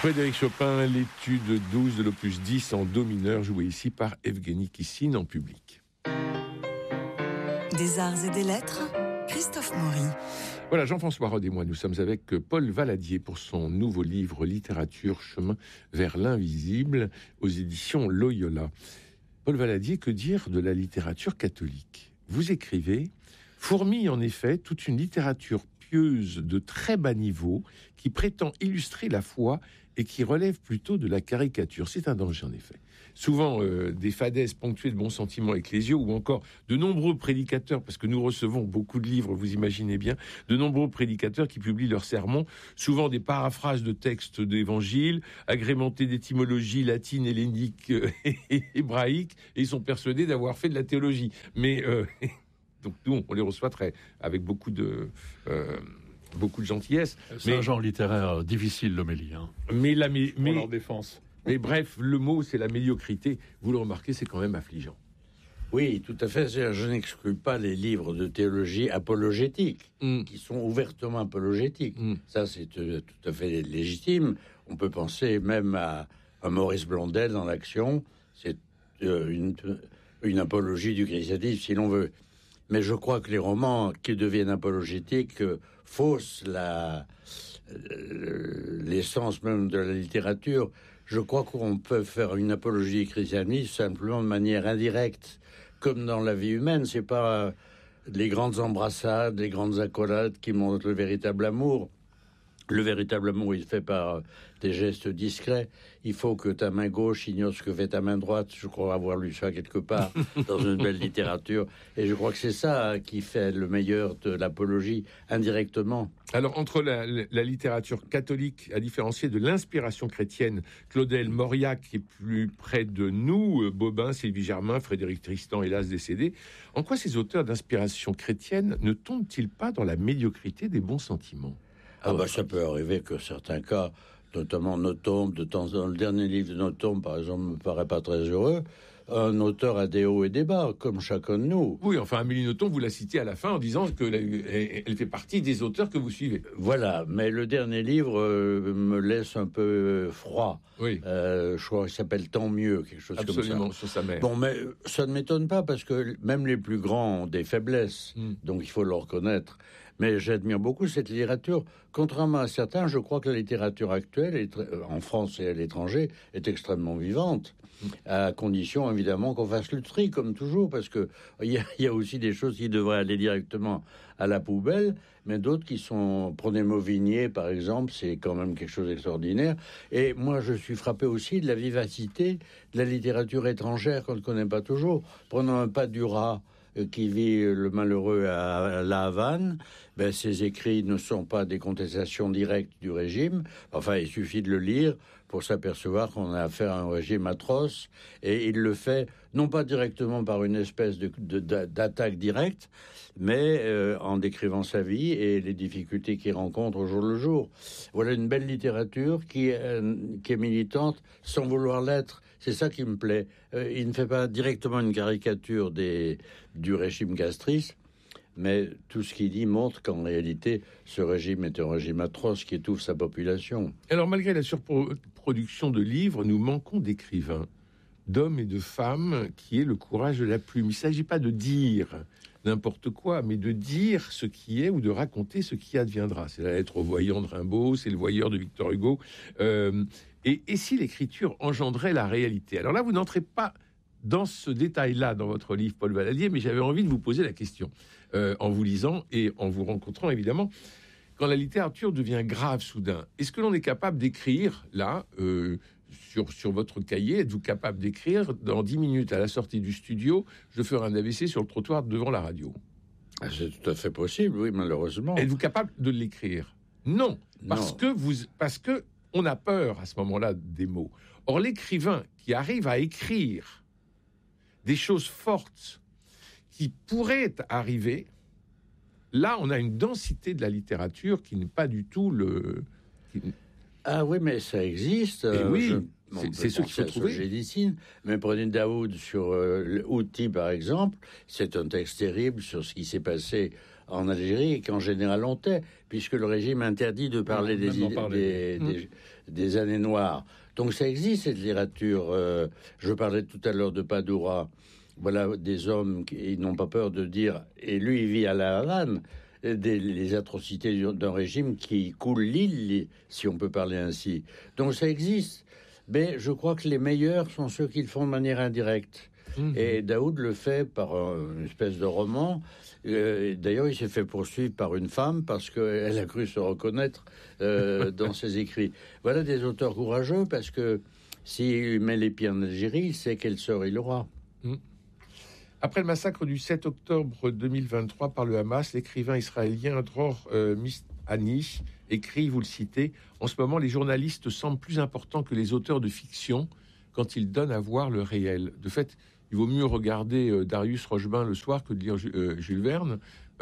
Frédéric Chopin, l'étude 12 de l'opus 10 en do mineur, jouée ici par Evgueni Kissine en public. Des arts et des lettres, Christophe Maury. Voilà, Jean-François Rode et moi, nous sommes avec Paul Valadier pour son nouveau livre Littérature, chemin vers l'invisible, aux éditions Loyola. Paul Valadier, que dire de la littérature catholique ? Vous écrivez « Fourmille en effet toute une littérature pieuse de très bas niveau qui prétend illustrer la foi et qui relève plutôt de la caricature. » C'est un danger en effet. Souvent des fadaises ponctuées de bons sentiments ecclésiaux ou encore de nombreux prédicateurs, parce que nous recevons beaucoup de livres, vous imaginez bien, de nombreux prédicateurs qui publient leurs sermons, souvent des paraphrases de textes d'évangiles, agrémentés d'étymologies latines, helléniques et hébraïques, et ils sont persuadés d'avoir fait de la théologie. Mais donc nous, on les reçoit avec beaucoup de gentillesse. C'est un genre littéraire difficile, l'homélie. Mais pour leur défense. Mais bref, le mot, c'est la médiocrité. Vous le remarquez, c'est quand même affligeant. Oui, tout à fait. Je n'exclus pas les livres de théologie apologétique, qui sont ouvertement apologétiques. Ça, c'est tout à fait légitime. On peut penser même à Maurice Blondel dans l'Action. C'est une apologie du christianisme, si l'on veut. Mais je crois que les romans qui deviennent apologétiques faussent l'essence même de la littérature. Je crois qu'on peut faire une apologie christianiste simplement de manière indirecte, comme dans la vie humaine. C'est pas les grandes embrassades, les grandes accolades qui montrent le véritable amour. Le véritable amour, il fait par des gestes discrets. Il faut que ta main gauche ignore ce que fait ta main droite. Je crois avoir lu ça quelque part dans une belle littérature. Et je crois que c'est ça qui fait le meilleur de l'apologie, indirectement. Alors, entre la littérature catholique, à différencier de l'inspiration chrétienne, Claudel Mauriac, qui est plus près de nous, Bobin, Sylvie Germain, Frédéric Tristan, hélas décédé, en quoi ces auteurs d'inspiration chrétienne ne tombent-ils pas dans la médiocrité des bons sentiments ? Ça peut arriver que certains cas, notamment Nothomb, dans le dernier livre de Nothomb, par exemple, me paraît pas très heureux. Un auteur a des hauts et des bas, comme chacun de nous. Oui, enfin, Amélie Nothomb, vous la citez à la fin en disant qu'elle fait partie des auteurs que vous suivez. Voilà, mais le dernier livre me laisse un peu froid. Oui. Je crois qu'il s'appelle Tant mieux, quelque chose comme ça. Absolument, sur sa mère. Bon, mais ça ne m'étonne pas, parce que même les plus grands ont des faiblesses, donc il faut le reconnaître. Mais j'admire beaucoup cette littérature. Contrairement à certains, je crois que la littérature actuelle, en France et à l'étranger, est extrêmement vivante, à condition évidemment qu'on fasse le tri, comme toujours, parce que il y a aussi des choses qui devraient aller directement à la poubelle, mais d'autres qui sont... Prenez Mauvigné, par exemple, c'est quand même quelque chose d'extraordinaire. Et moi, je suis frappé aussi de la vivacité de la littérature étrangère qu'on ne connaît pas toujours. Prenons un Padura, qui vit le malheureux à La Havane, ses écrits ne sont pas des contestations directes du régime. Enfin, il suffit de le lire pour s'apercevoir qu'on a affaire à un régime atroce, et il le fait non pas directement par une espèce d'attaque directe, mais en décrivant sa vie et les difficultés qu'il rencontre au jour le jour. Voilà une belle littérature qui est militante sans vouloir l'être. C'est ça qui me plaît. Il ne fait pas directement une caricature du régime castriste, mais tout ce qu'il dit montre qu'en réalité, ce régime est un régime atroce qui étouffe sa population. Alors, malgré la surproduction de livres, nous manquons d'écrivains, d'hommes et de femmes qui aient le courage de la plume. Il ne s'agit pas de dire n'importe quoi, mais de dire ce qui est ou de raconter ce qui adviendra. C'est la lettre au voyant de Rimbaud, c'est le voyeur de Victor Hugo. Et si l'écriture engendrait la réalité ? Alors là, vous n'entrez pas dans ce détail-là dans votre livre, Paul Valadier, mais j'avais envie de vous poser la question, en vous lisant et en vous rencontrant, évidemment. Quand la littérature devient grave soudain, est-ce que l'on est capable d'écrire, là, sur votre cahier, êtes-vous capable d'écrire, dans 10 minutes à la sortie du studio, je ferai un AVC sur le trottoir devant la radio ? C'est tout à fait possible, oui, malheureusement. Êtes-vous capable de l'écrire ? Non, parce que on a peur à ce moment-là des mots. Or, l'écrivain qui arrive à écrire des choses fortes qui pourraient arriver, là, on a une densité de la littérature qui n'est pas du tout Ah oui, mais ça existe. Oui, c'est ce qu'il faut trouver. Solzhenitsyn, mais prenez Daoud sur Outi, par exemple. C'est un texte terrible sur ce qui s'est passé en Algérie et qu'en général on tait, puisque le régime interdit de parler des années noires. Donc ça existe, cette littérature. Je parlais tout à l'heure de Padoura. Voilà des hommes qui n'ont pas peur de dire, et lui il vit à La Havane, les atrocités d'un régime qui coule l'île, si on peut parler ainsi. Donc ça existe. Mais je crois que les meilleurs sont ceux qui le font de manière indirecte. Et Daoud le fait par une espèce de roman. D'ailleurs, il s'est fait poursuivre par une femme parce qu'elle a cru se reconnaître dans ses écrits. Voilà des auteurs courageux, parce que s'il met les pieds en Algérie, il sait quel sort il aura. Après le massacre du 7 octobre 2023 par le Hamas, l'écrivain israélien Dror Mistani écrit, vous le citez, « En ce moment, les journalistes semblent plus importants que les auteurs de fiction quand ils donnent à voir le réel. De fait, il vaut mieux regarder Darius Rochebin le soir que de lire Jules Verne.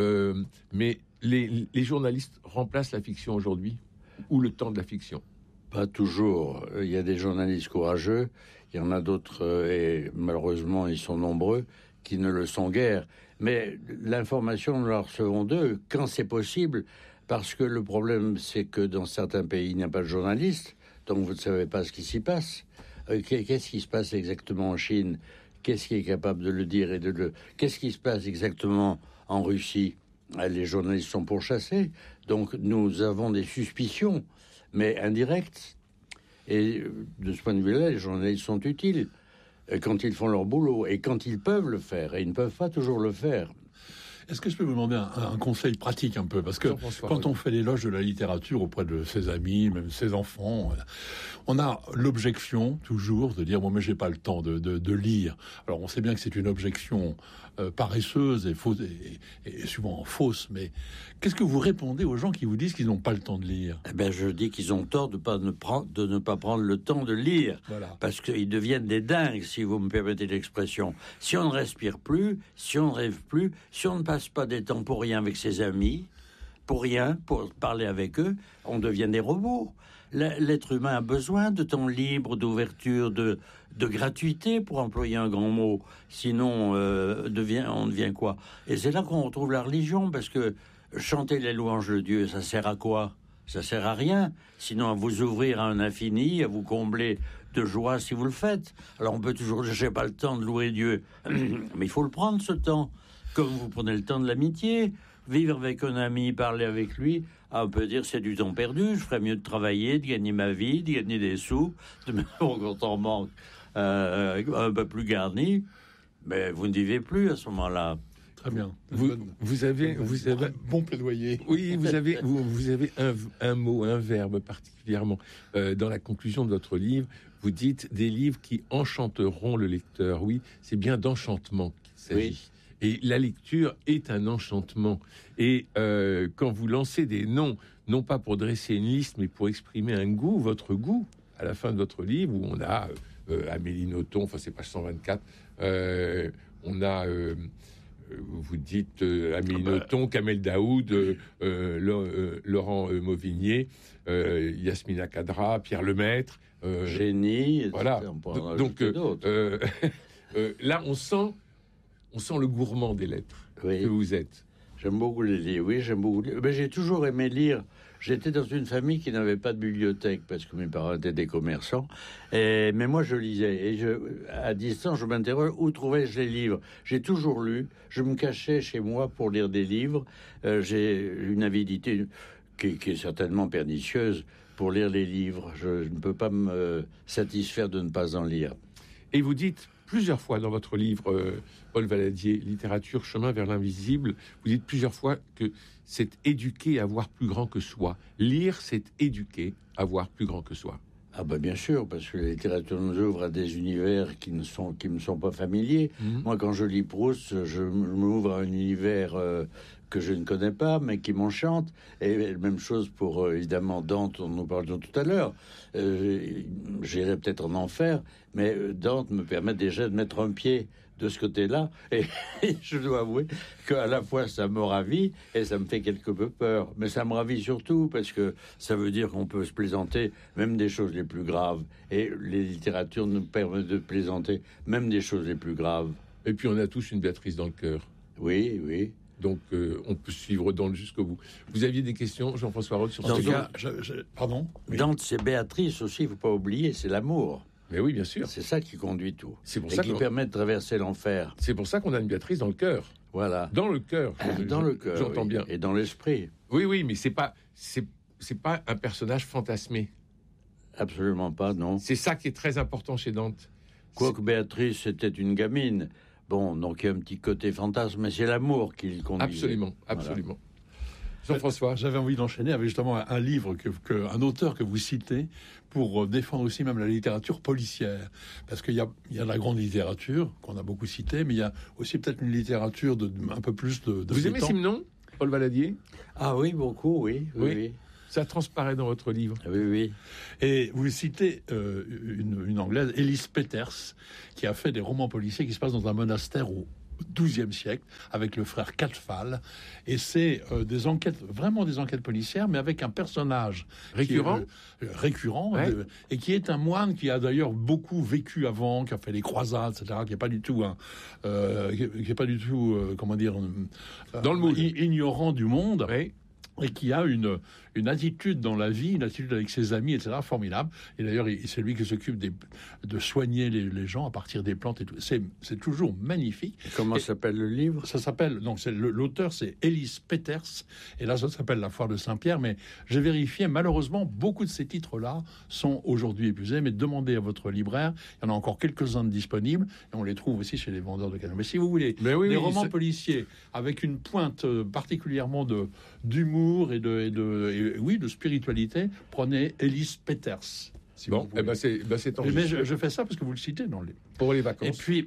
Mais les journalistes remplacent la fiction aujourd'hui, ou le temps de la fiction. » Pas toujours. Il y a des journalistes courageux, il y en a d'autres, et malheureusement ils sont nombreux, qui ne le sont guère. Mais l'information, nous la recevons d'eux quand c'est possible, parce que le problème, c'est que dans certains pays, il n'y a pas de journalistes, donc vous ne savez pas ce qui s'y passe. Qu'est-ce qui se passe exactement en Chine? Qu'est-ce qui est capable de le dire et de le... Qu'est-ce qui se passe exactement en Russie? Les journalistes sont pourchassés, donc nous avons des suspicions, mais indirectes. Et de ce point de vue-là, les journalistes sont utiles quand ils font leur boulot et quand ils peuvent le faire, et ils ne peuvent pas toujours le faire. Est-ce que je peux vous demander un conseil pratique un peu? Parce que quand on fait l'éloge de la littérature auprès de ses amis, même ses enfants, on a l'objection toujours de dire « Bon, mais j'ai pas le temps de lire ». Alors, on sait bien que c'est une objection paresseuse et fausse, et souvent fausse, mais qu'est-ce que vous répondez aux gens qui vous disent qu'ils n'ont pas le temps de lire? Eh bien, je dis qu'ils ont tort de ne pas prendre le temps de lire, voilà. Parce qu'ils deviennent des dingues, si vous me permettez l'expression. Si on ne respire plus, si on ne rêve plus, si on ne passe pas des temps pour rien avec ses amis, pour rien, pour parler avec eux, on devient des robots. L'être humain a besoin de temps libre, d'ouverture, de gratuité, pour employer un grand mot. Sinon, on devient quoi? Et c'est là qu'on retrouve la religion, parce que chanter les louanges de Dieu, ça sert à quoi? Ça sert à rien, sinon à vous ouvrir à un infini, à vous combler de joie si vous le faites. Alors on peut toujours dire, j'ai pas le temps de louer Dieu, mais il faut le prendre, ce temps. Comme vous prenez le temps de l'amitié, vivre avec un ami, parler avec lui, on peut dire c'est du temps perdu, je ferais mieux de travailler, de gagner ma vie, de gagner des sous, de me faire un compte en banque un peu plus garni, mais vous ne vivez plus à ce moment-là. Très bien. Vous avez un bon plaidoyer. Oui, vous avez un mot, un verbe particulièrement dans la conclusion de votre livre. Vous dites des livres qui enchanteront le lecteur. Oui, c'est bien d'enchantement qu'il s'agit. Oui. Et la lecture est un enchantement. Et quand vous lancez des noms, non pas pour dresser une liste, mais pour exprimer un goût, votre goût, à la fin de votre livre, où on a Amélie Nothomb, enfin c'est page 124, on a... vous dites Amélie Nothomb, Kamel Daoud, Laurent Mauvigné, Yasmina Kadra, Pierre Lemaître, Génie, voilà. Donc là, on sent le gourmand des lettres que vous êtes. J'aime beaucoup les livres. Oui, j'aime beaucoup. Mais j'ai toujours aimé lire. J'étais dans une famille qui n'avait pas de bibliothèque parce que mes parents étaient des commerçants. Mais moi, je lisais. Et à distance, je m'interroge où trouvais-je les livres. J'ai toujours lu. Je me cachais chez moi pour lire des livres. J'ai une avidité qui est certainement pernicieuse pour lire les livres. Je ne peux pas me satisfaire de ne pas en lire. Et vous dites plusieurs fois dans votre livre, Paul Valadier, Littérature, chemin vers l'invisible, vous dites plusieurs fois que c'est éduquer à voir plus grand que soi. Lire, c'est éduquer à voir plus grand que soi. Ah ben bien sûr, parce que la littérature nous ouvre à des univers qui me sont pas familiers. Moi, quand je lis Proust, je m'ouvre à un univers que je ne connais pas, mais qui m'enchante. Et même chose pour, évidemment, Dante, dont nous parlions tout à l'heure. J'irai peut-être en enfer, mais Dante me permet déjà de mettre un pied de ce côté-là. Et je dois avouer qu'à la fois, ça me ravit et ça me fait quelque peu peur. Mais ça me ravit surtout parce que ça veut dire qu'on peut se plaisanter même des choses les plus graves. Et les littératures nous permettent de plaisanter même des choses les plus graves. Et puis, on a tous une Béatrice dans le cœur. Oui, oui. Donc, on peut suivre Dante jusqu'au bout. Vous aviez des questions, Jean-François Rode, sur ce cas, pardon. Dante, c'est Béatrice aussi, il ne faut pas oublier, c'est l'amour. Mais oui, bien sûr. C'est ça qui conduit tout. C'est pour et ça qui permet de traverser l'enfer. C'est pour ça qu'on a une Béatrice dans le cœur. Voilà. Dans le cœur. Dans le cœur. J'entends bien. Et dans l'esprit. Oui, mais c'est pas un personnage fantasmé. Absolument pas, non. C'est ça qui est très important chez Dante. Quoique Béatrice était une gamine. Bon, donc il y a un petit côté fantasme, mais c'est l'amour qui le conduit. Absolument. Voilà. Jean-François. J'avais envie d'enchaîner avec justement un livre, un auteur que vous citez, pour défendre aussi même la littérature policière. Parce qu'il y a la grande littérature, qu'on a beaucoup citée, mais il y a aussi peut-être une littérature un peu plus de Vous aimez Simenon, Paul Valadier? Ah oui, beaucoup, oui. Ça transparaît dans votre livre. Oui. Et vous citez une Anglaise, Elise Peters, qui a fait des romans policiers qui se passent dans un monastère au XIIe siècle, avec le frère Catfall. Et c'est des enquêtes policières, mais avec un personnage récurrent, et qui est un moine qui a d'ailleurs beaucoup vécu avant, qui a fait les croisades, etc., qui n'est pas du tout comment dire, dans le moule, ignorant du monde. Oui. Et qui a une attitude dans la vie, une attitude avec ses amis, etc., formidable. Et d'ailleurs, c'est lui qui s'occupe de soigner les gens à partir des plantes et tout. C'est toujours magnifique. Et comment s'appelle le livre? Ça s'appelle, donc l'auteur c'est Elise Peters, et là ça s'appelle La Foire de Saint-Pierre, mais j'ai vérifié, malheureusement, beaucoup de ces titres-là sont aujourd'hui épuisés, mais demandez à votre libraire, il y en a encore quelques-uns de disponibles, et on les trouve aussi chez les vendeurs de canons. Mais si vous voulez, des romans policiers avec une pointe particulièrement d'humour et de spiritualité, prenez Elise Peters. C'est enregistré. Mais je fais ça parce que vous le citez dans les... Pour les vacances. Et puis,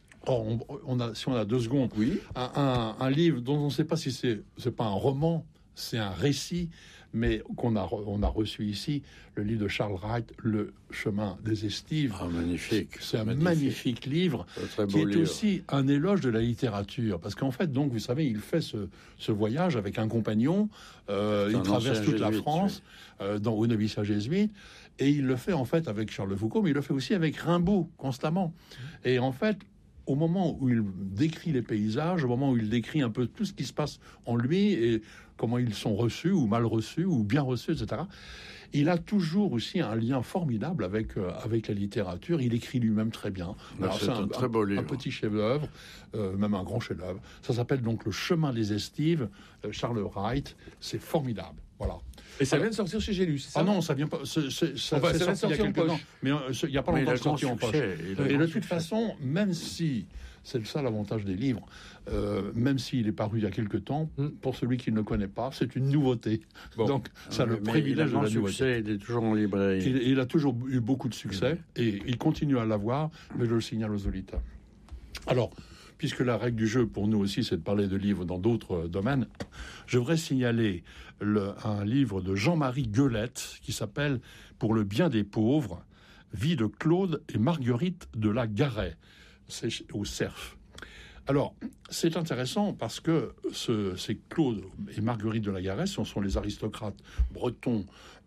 si on a 2 secondes, oui. un livre dont on ne sait pas si c'est pas un roman, c'est un récit, mais on a reçu ici, le livre de Charles Wright, Le chemin des estives. Ah, magnifique. C'est un magnifique livre qui est aussi un éloge de la littérature. Parce qu'en fait, donc, vous savez, il fait ce voyage avec un compagnon. Il traverse toute la France au noviciat jésuite. Et il le fait en fait avec Charles de Foucault, mais il le fait aussi avec Rimbaud, constamment. Et en fait, au moment où il décrit les paysages, au moment où il décrit un peu tout ce qui se passe en lui et comment ils sont reçus ou mal reçus ou bien reçus, etc., il a toujours aussi un lien formidable avec la littérature. Il écrit lui-même très bien. Alors, c'est un très beau livre. Un petit chef-d'œuvre, même un grand chef-d'œuvre. Ça s'appelle donc Le chemin des estives, Charles Wright. C'est formidable. Voilà. Et ça vient de sortir chez Gélus, c'est ça? Ah non, ça vient pas. Ça vient de sortir il y a quelques temps. Mais il n'y a pas longtemps de sorti en poche. Et de toute façon, même si, c'est ça l'avantage des livres, même s'il est paru il y a quelques temps, pour celui qui ne le connaît pas, c'est une nouveauté. Bon. Donc, ça le privilège de la nouveauté. Il est toujours en librairie. Il a toujours eu beaucoup de succès et il continue à l'avoir, mais je le signale aux auditeurs. Alors, puisque la règle du jeu pour nous aussi, c'est de parler de livres dans d'autres domaines, je voudrais signaler un livre de Jean-Marie Gueulette qui s'appelle « Pour le bien des pauvres, vie de Claude et Marguerite de la Garret ». C'est au Cerf. Alors, c'est intéressant parce que c'est Claude et Marguerite de la Garret, ce sont les aristocrates bretons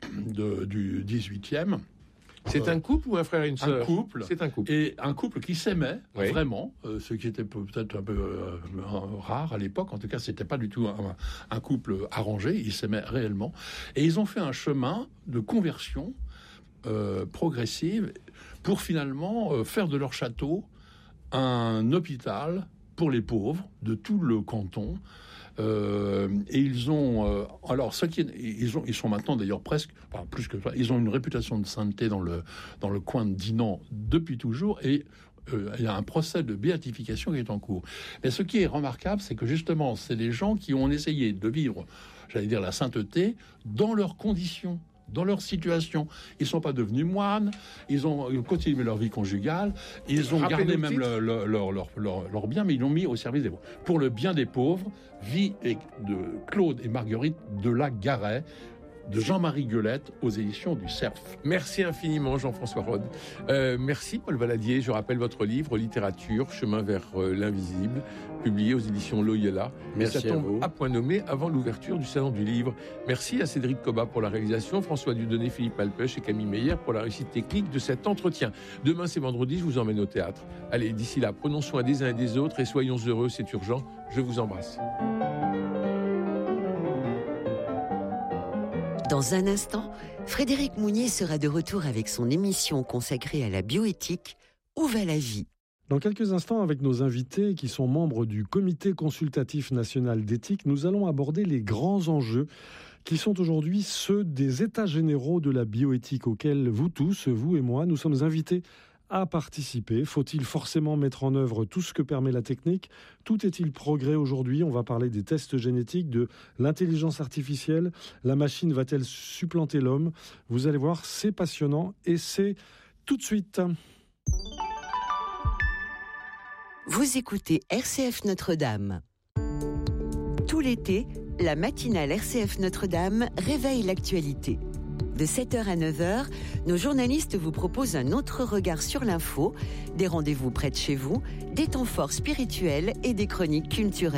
du 18e. C'est un couple ou un frère et une sœur? Un couple. C'est un couple. Et un couple qui s'aimait, vraiment, ce qui était peut-être un peu rare à l'époque. En tout cas, c'était pas du tout un couple arrangé. Ils s'aimaient réellement. Et ils ont fait un chemin de conversion progressive pour finalement faire de leur château un hôpital pour les pauvres de tout le canton. Et ils ont alors ils sont maintenant d'ailleurs presque, enfin, plus que ça, ils ont une réputation de sainteté dans le coin de Dinan depuis toujours, et il y a un procès de béatification qui est en cours. Mais ce qui est remarquable, c'est que justement, c'est les gens qui ont essayé de vivre, j'allais dire, la sainteté dans leurs conditions, dans leur situation. Ils ne sont pas devenus moines, ils ont continué leur vie conjugale, ils ont gardé même leur bien, mais ils l'ont mis au service des pauvres. Pour le bien des pauvres, vie de Claude et Marguerite de la Garret, de Jean-Marie Gueulette, aux éditions du Cerf. Merci infiniment, Jean-François Rode. Merci, Paul Valadier. Je rappelle votre livre, Littérature, chemin vers l'invisible, publié aux éditions Loyola. Merci. Ça tombe à point nommé avant l'ouverture du Salon du Livre. Merci à Cédric Cobat pour la réalisation, François Dudonné, Philippe Alpech et Camille Meyer pour la réussite technique de cet entretien. Demain, c'est vendredi, je vous emmène au théâtre. Allez, d'ici là, prenons soin des uns et des autres et soyons heureux, c'est urgent. Je vous embrasse. Dans un instant, Frédéric Mounier sera de retour avec son émission consacrée à la bioéthique « Où va la vie ?» Dans quelques instants, avec nos invités qui sont membres du Comité consultatif national d'éthique, nous allons aborder les grands enjeux qui sont aujourd'hui ceux des états généraux de la bioéthique auxquels vous tous, vous et moi, nous sommes invités à participer. Faut-il forcément mettre en œuvre tout ce que permet la technique ? Tout est-il progrès aujourd'hui ? On va parler des tests génétiques, de l'intelligence artificielle. La machine va-t-elle supplanter l'homme ? Vous allez voir, c'est passionnant et c'est tout de suite. Vous écoutez RCF Notre-Dame. Tout l'été, la matinale RCF Notre-Dame réveille l'actualité. De 7h à 9h, nos journalistes vous proposent un autre regard sur l'info, des rendez-vous près de chez vous, des temps forts spirituels et des chroniques culturelles.